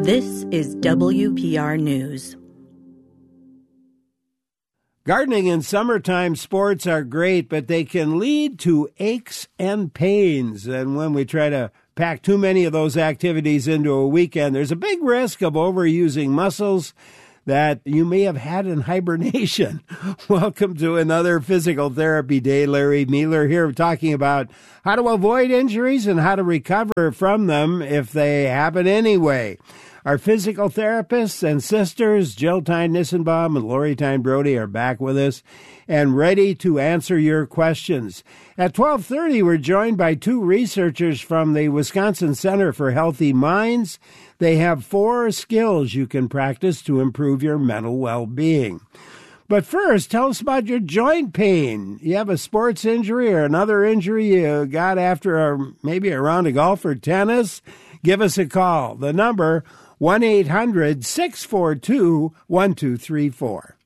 This is WPR News. Gardening and summertime sports are great, but they can lead to aches and pains. And when we try to pack too many of those activities into a weekend, there's a big risk of overusing muscles that you may have had in hibernation. Welcome to another Physical Therapy Day. Larry Mueller here talking about how to avoid injuries and how to recover from them if they happen anyway. Our physical therapists and sisters, Jill Tyne-Nissenbaum and Lori Tyne-Brody, are back with us and ready to answer your questions. At 12:30, we're joined by two researchers from the Wisconsin Center for Healthy Minds. They have 4 skills you can practice to improve your mental well-being. But first, tell us about your joint pain. You have a sports injury or another injury you got after maybe a round of golf or tennis? Give us a call. The number 1-800-642-1234.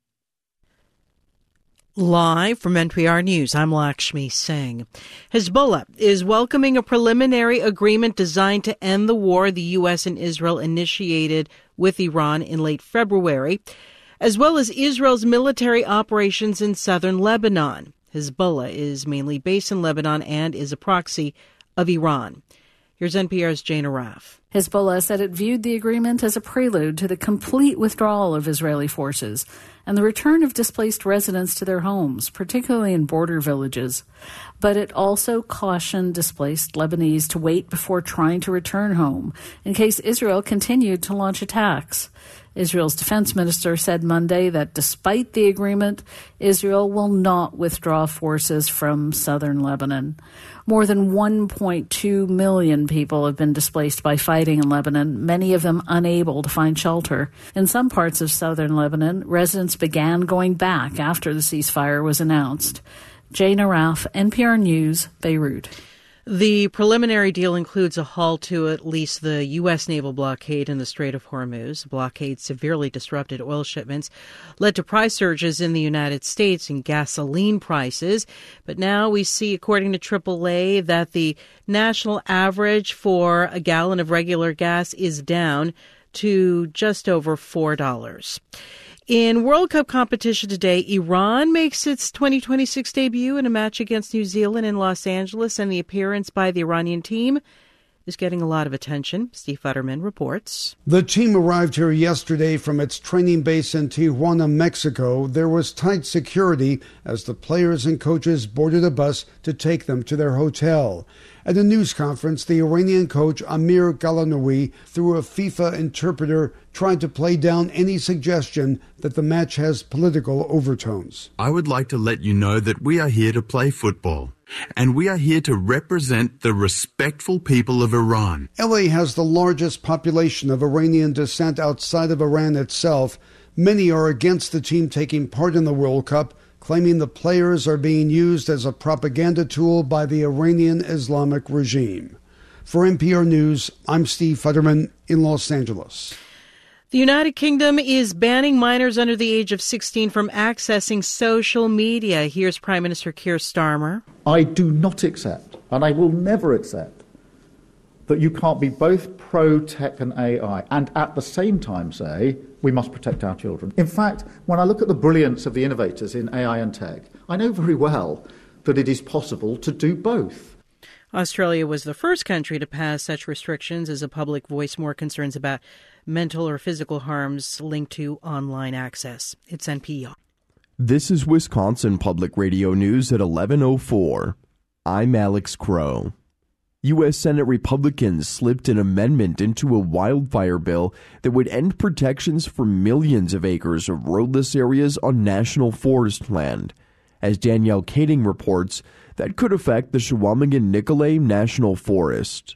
Live from NPR News, I'm Lakshmi Singh. Hezbollah is welcoming a preliminary agreement designed to end the war the U.S. and Israel initiated with Iran in late February, as well as Israel's military operations in southern Lebanon. Hezbollah is mainly based in Lebanon and is a proxy of Iran. Here's NPR's Jane Araf. Hezbollah said it viewed the agreement as a prelude to the complete withdrawal of Israeli forces and the return of displaced residents to their homes, particularly in border villages. But it also cautioned displaced Lebanese to wait before trying to return home in case Israel continued to launch attacks. Israel's defense minister said Monday that despite the agreement, Israel will not withdraw forces from southern Lebanon. More than 1.2 million people have been displaced by fighting in Lebanon, many of them unable to find shelter. In some parts of southern Lebanon, residents began going back after the ceasefire was announced. Jane Araf, NPR News, Beirut. The preliminary deal includes a halt to at least the U.S. naval blockade in the Strait of Hormuz. The blockade severely disrupted oil shipments, led to price surges in the United States in gasoline prices. But now we see, according to AAA, that the national average for a gallon of regular gas is down to just over $4. In World Cup competition today, Iran makes its 2026 debut in a match against New Zealand in Los Angeles, and the appearance by the Iranian team is getting a lot of attention. Steve Futterman reports. The team arrived here yesterday from its training base in Tijuana, Mexico. There was tight security as the players and coaches boarded a bus to take them to their hotel. At a news conference, the Iranian coach Amir Galanoui, through a FIFA interpreter, tried to play down any suggestion that the match has political overtones. I would like to let you know that we are here to play football, and we are here to represent the respectful people of Iran. LA has the largest population of Iranian descent outside of Iran itself. Many are against the team taking part in the World Cup, claiming the players are being used as a propaganda tool by the Iranian Islamic regime. For NPR News, I'm Steve Futterman in Los Angeles. The United Kingdom is banning minors under the age of 16 from accessing social media. Here's Prime Minister Keir Starmer. I do not accept, and I will never accept, that you can't be both pro-tech and AI and at the same time say we must protect our children. In fact, when I look at the brilliance of the innovators in AI and tech, I know very well that it is possible to do both. Australia was the first country to pass such restrictions as a public voiced more concerns about mental or physical harms linked to online access. It's NPR. This is Wisconsin Public Radio News at 11:04. I'm Alex Crow. U.S. Senate Republicans slipped an amendment into a wildfire bill that would end protections for millions of acres of roadless areas on national forest land. As Danielle Kading reports, that could affect the Chequamegon-Nicolet National Forest.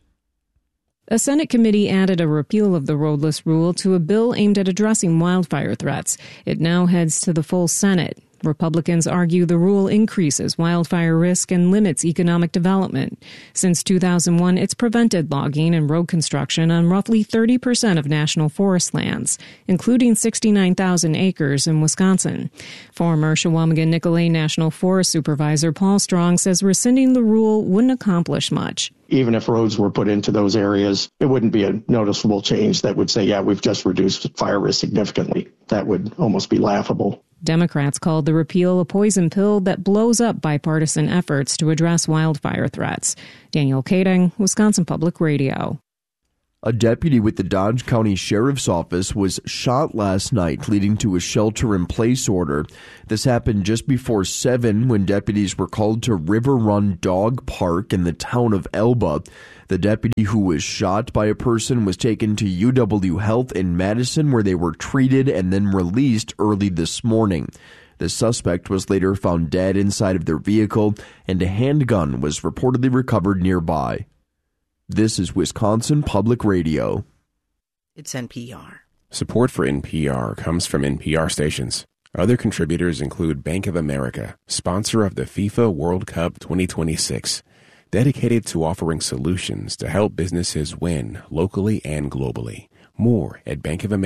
A Senate committee added a repeal of the roadless rule to a bill aimed at addressing wildfire threats. It now heads to the full Senate. Republicans argue the rule increases wildfire risk and limits economic development. Since 2001, it's prevented logging and road construction on roughly 30% of national forest lands, including 69,000 acres in Wisconsin. Former Chequamegon-Nicolet National Forest Supervisor Paul Strong says rescinding the rule wouldn't accomplish much. Even if roads were put into those areas, it wouldn't be a noticeable change that would say, yeah, we've just reduced fire risk significantly. That would almost be laughable. Democrats called the repeal a poison pill that blows up bipartisan efforts to address wildfire threats. Daniel Kading, Wisconsin Public Radio. A deputy with the Dodge County Sheriff's Office was shot last night, leading to a shelter-in-place order. This happened just before 7 when deputies were called to River Run Dog Park in the town of Elba. The deputy who was shot by a person was taken to UW Health in Madison, where they were treated and then released early this morning. The suspect was later found dead inside of their vehicle, and a handgun was reportedly recovered nearby. This is Wisconsin Public Radio. It's NPR. Support for NPR comes from NPR stations. Other contributors include Bank of America, sponsor of the FIFA World Cup 2026, dedicated to offering solutions to help businesses win locally and globally. More at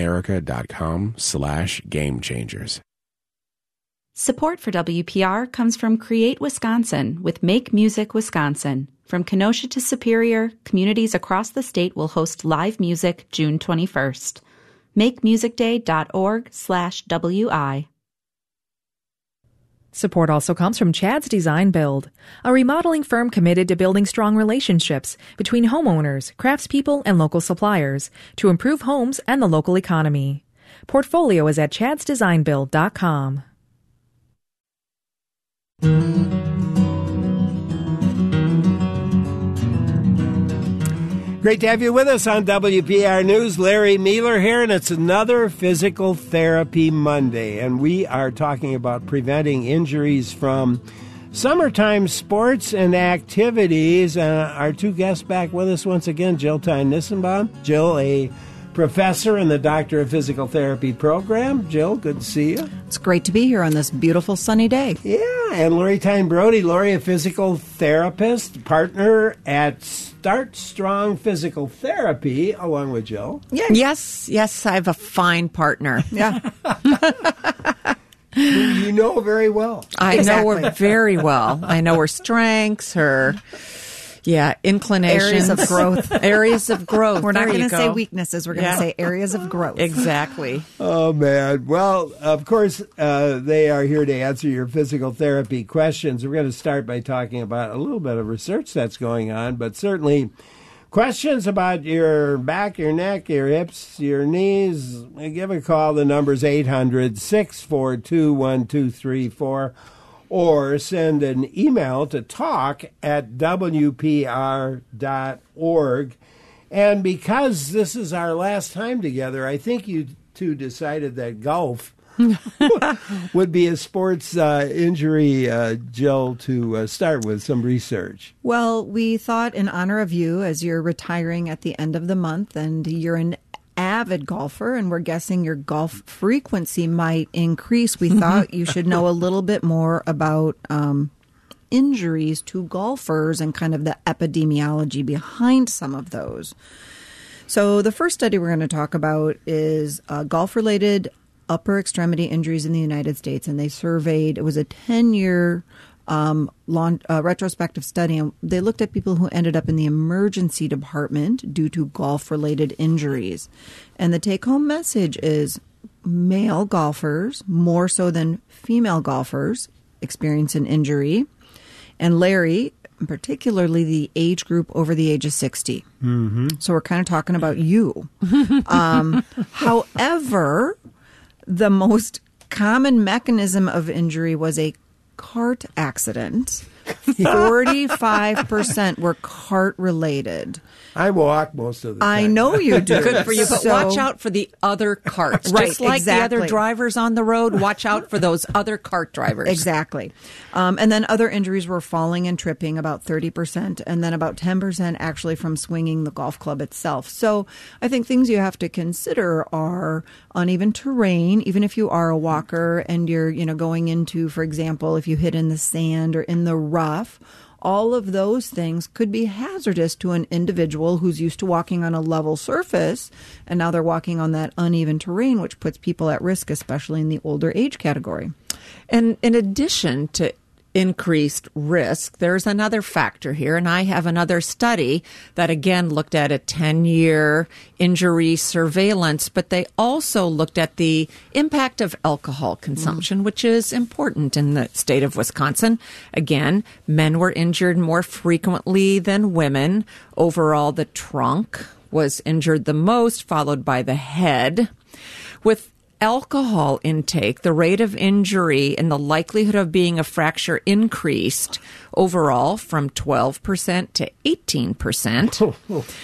bankofamerica.com/gamechangers. Support for WPR comes from Create Wisconsin with Make Music Wisconsin. From Kenosha to Superior, communities across the state will host live music June 21st. MakeMusicDay.org/WI. Support also comes from Chad's Design Build, a remodeling firm committed to building strong relationships between homeowners, craftspeople, and local suppliers to improve homes and the local economy. Portfolio is at chadsdesignbuild.com. Great to have you with us on WPR News. Larry Mueller here, and it's another Physical Therapy Monday. And we are talking about preventing injuries from summertime sports and activities. Our two guests back with us once again, Jill Tyne-Nissenbaum. Jill, a professor in the Doctor of Physical Therapy program. Jill, good to see you. It's great to be here on this beautiful sunny day. Yeah, and Lori Tyne-Brody. Lori, a physical therapist, partner at Start Strong Physical Therapy, along with Jill. Yeah. Yes, I have a fine partner. Yeah. Who you know very well. I know her very well. I know her strengths, her... inclinations. Areas of growth. Areas of growth. We're not going to say weaknesses. We're going to say areas of growth. Exactly. Oh, man. Well, of course, they are here to answer your physical therapy questions. We're going to start by talking about a little bit of research that's going on, but certainly questions about your back, your neck, your hips, your knees, give a call. The number's 800-642-1234. Or send an email to talk@wpr.org. And because this is our last time together, I think you two decided that golf would be a sports injury, Jill, to start with some research. Well, we thought in honor of you, as you're retiring at the end of the month, and you're an avid golfer, and we're guessing your golf frequency might increase, we thought you should know a little bit more about injuries to golfers and kind of the epidemiology behind some of those. So the first study we're going to talk about is golf-related upper extremity injuries in the United States, and they surveyed, it was a 10-year retrospective study, and they looked at people who ended up in the emergency department due to golf-related injuries. And the take-home message is male golfers, more so than female golfers, experience an injury. And Larry, particularly the age group over the age of 60. Mm-hmm. So we're kind of talking about you. However, the most common mechanism of injury was a cart accident. 45% were cart related. I walk most of the time. I know you do. Good for you, but watch out for the other carts. Right, Just like exactly. the other drivers on the road, watch out for those other cart drivers. Exactly. And then other injuries were falling and tripping, about 30%, and then about 10% actually from swinging the golf club itself. So I think things you have to consider are uneven terrain, even if you are a walker and you're, going into, for example, if you hit in the sand or in the rough. All of those things could be hazardous to an individual who's used to walking on a level surface, and now they're walking on that uneven terrain, which puts people at risk, especially in the older age category. And in addition to increased risk, there's another factor here, and I have another study that again looked at a 10-year injury surveillance, but they also looked at the impact of alcohol consumption, which is important in the state of Wisconsin. Again, men were injured more frequently than women. Overall, the trunk was injured the most, followed by the head. With alcohol intake, the rate of injury and the likelihood of being a fracture increased overall from 12% to 18%.